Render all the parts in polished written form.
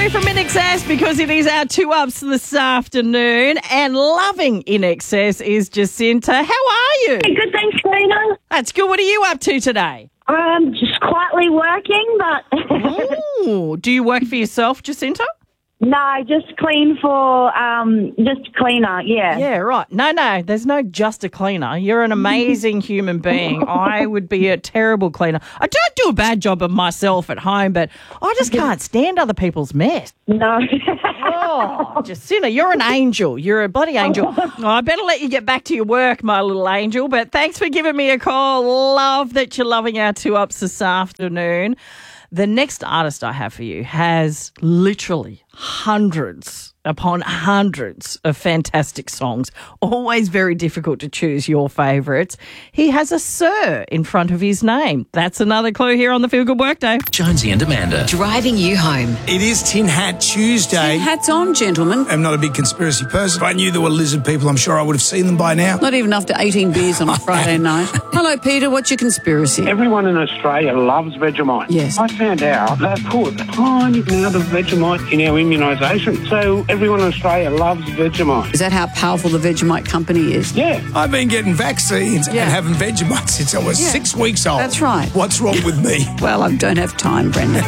2 from INXS because it is our 2-ups this afternoon. And loving INXS is Jacinta. How are you? Hey, good, thanks, Karina. That's good. What are you up to today? Just quietly working, but... Ooh, do you work for yourself, Jacinta? No, just clean for, just cleaner, yeah. Yeah, right. No, there's no just a cleaner. You're an amazing human being. I would be a terrible cleaner. I don't do a bad job of myself at home, but I just can't stand other people's mess. No. Oh, Jacinta, you're an angel. You're a bloody angel. Oh, I better let you get back to your work, my little angel, but thanks for giving me a call. Love that you're loving our 2-ups this afternoon. The next artist I have for you has literally hundreds upon hundreds of fantastic songs, always very difficult to choose your favourites. He has a Sir in front of his name. That's another clue here on the Feel Good Workday. Jonesy and Amanda. Driving you home. It is Tin Hat Tuesday. Hats on, gentlemen. I'm not a big conspiracy person. If I knew there were lizard people, I'm sure I would have seen them by now. Not even after 18 beers on a Friday night. Hello, Peter. What's your conspiracy? Everyone in Australia loves Vegemite. Yes. I found out they put a tiny amount of Vegemite in our immunisation. So everyone in Australia loves Vegemite. Is that how powerful the Vegemite company is? Yeah. I've been getting vaccines and having Vegemite since I was 6 weeks old. That's right. What's wrong with me? Well, I don't have time, Brendan.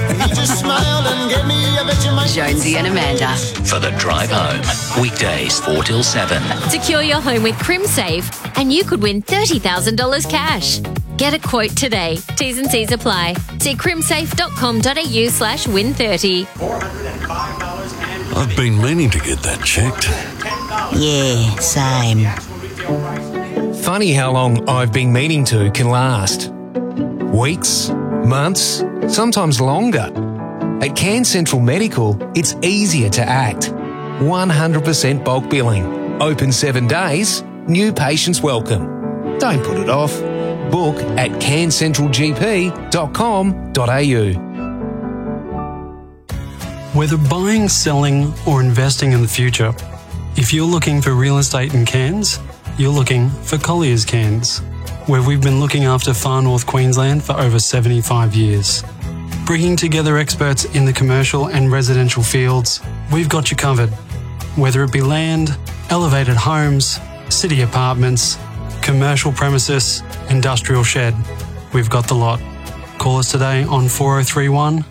Jonesy and Amanda. For the drive home. Weekdays 4 till 7. Secure your home with CrimSafe and you could win $30,000 cash. Get a quote today. T's and C's apply. See crimsafe.com.au/win30. I've been meaning to get that checked. Yeah, same. Funny how long I've been meaning to can last. Weeks, months, sometimes longer. At Cairns Central Medical, it's easier to act. 100% bulk billing. Open 7 days. New patients welcome. Don't put it off. Book at cairnscentralgp.com.au. Whether buying, selling or investing in the future, if you're looking for real estate in Cairns, you're looking for Collier's Cairns, where we've been looking after Far North Queensland for over 75 years. Bringing together experts in the commercial and residential fields, we've got you covered. Whether it be land, elevated homes, city apartments, commercial premises, industrial shed, we've got the lot. Call us today on 4031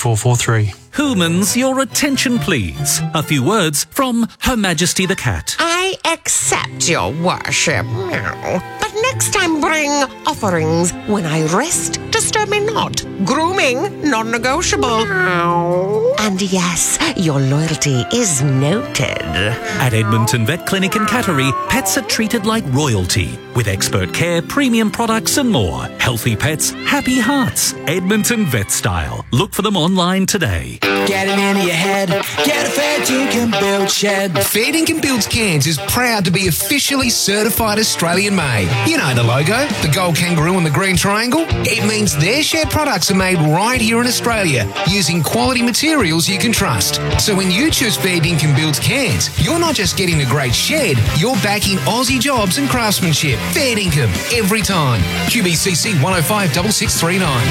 3443. Hillmans, your attention please. A few words from Her Majesty the Cat. I accept your worship, meow. But next time bring offerings. When I rest, disturb me not. Grooming, non-negotiable. Meow. And yes, your loyalty is noted. At Edmonton Vet Clinic and Cattery, pets are treated like royalty. With expert care, premium products and more. Healthy pets, happy hearts. Edmonton Vet Style. Look for them online today. Get it into your head. Get a Fair Dinkum Build shed. Fair Dinkum Builds Cairns is proud to be officially certified Australian made. You know the logo, the gold kangaroo and the green triangle? It means their shed products are made right here in Australia using quality materials you can trust. So when you choose Fair Dinkum Builds Cairns, you're not just getting a great shed, you're backing Aussie jobs and craftsmanship. Fair Dinkum, every time. QBCC 105 6639.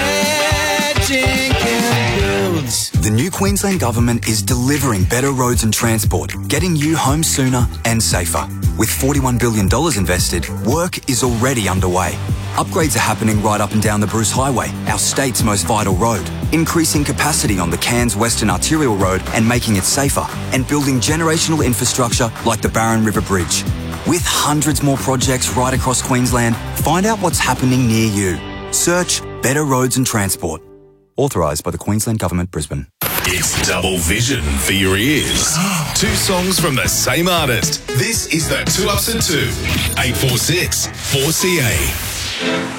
Fair Dinkum Builds. The new Queensland Government is delivering better roads and transport, getting you home sooner and safer. With $41 billion invested, work is already underway. Upgrades are happening right up and down the Bruce Highway, our state's most vital road, increasing capacity on the Cairns Western Arterial Road and making it safer, and building generational infrastructure like the Barron River Bridge. With hundreds more projects right across Queensland, find out what's happening near you. Search Better Roads and Transport. Authorised by the Queensland Government, Brisbane. It's double vision for your ears. 2 songs from the same artist. This is the 2 Ups and 2. 846 4CA.